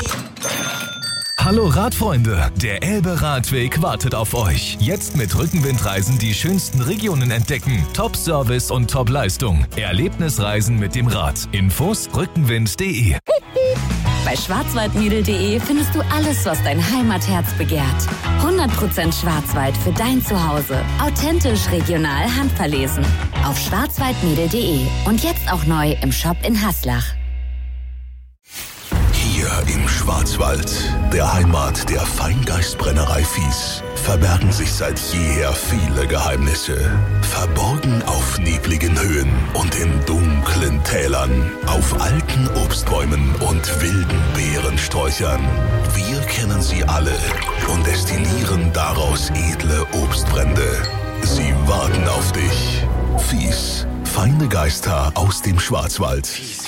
Hallo Radfreunde, der Elbe-Radweg wartet auf euch. Jetzt mit Rückenwindreisen die schönsten Regionen entdecken. Top-Service und Top-Leistung. Erlebnisreisen mit dem Rad. Infos rückenwind.de. Bei schwarzwaldmädel.de findest du alles, was dein Heimatherz begehrt. 100% Schwarzwald für dein Zuhause. Authentisch, regional, handverlesen. Auf schwarzwaldmädel.de und jetzt auch neu im Shop in Haslach. Hier im Schwarzwald, der Heimat der Feingeistbrennerei Fies, verbergen sich seit jeher viele Geheimnisse. Verborgen auf nebligen Höhen und in dunklen Tälern, auf alten Obstbäumen und wilden Beerensträuchern. Wir kennen sie alle und destillieren daraus edle Obstbrände. Sie warten auf dich. Fies, feine Geister aus dem Schwarzwald.